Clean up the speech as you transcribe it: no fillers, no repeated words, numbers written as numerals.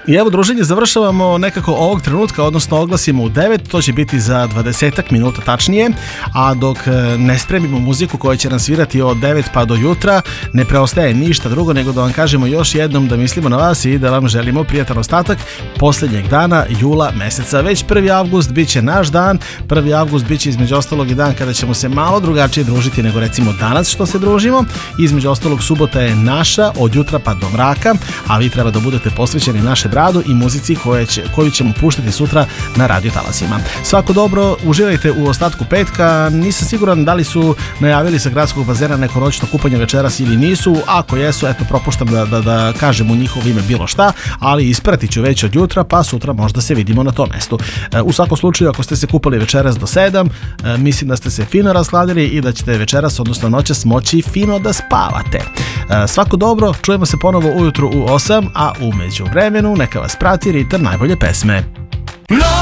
I evo, druženje završavamo nekako ovog trenutka, odnosno oglasimo u 9, to će biti za 20 minuta tačnije, a dok ne spremimo muziku koja će nam svirati od 9 pa do jutra, ne preostaje ništa drugo nego da vam kažemo još jednom da mislimo na vas i da vam želimo prijatan ostatak posljednjeg dana jula meseca. Već 1. avgust bit će naš dan, 1. avgust bit će između ostalog i dan kada ćemo se malo drugačije družiti nego recimo danas što se družimo. Između ostalog subota je naša od jutra pa do mraka, a vi treba da budete posvećeni našem radu i muzici koju ćemo puštati sutra na radio talasima. Svako dobro, uživajte u ostatku petka. Nisam siguran da li su najavili sa gradskog bazena neko noćno kupanje večeras ili nisu. Ako jesu, eto, propuštam da kažem u njihovo ime bilo šta, ali ispratit ću već od jutra, pa sutra možda se vidimo na tom mestu. U svakom slučaju, ako ste se kupali večeras do 7, mislim da ste se fino rasladili i da ćete večeras, odnosno noćas, moći fino da spavate. Svako dobro, čujemo se ponovo ujutru u 8, a u međuvremenu neka vas prati ritam najbolje pesme.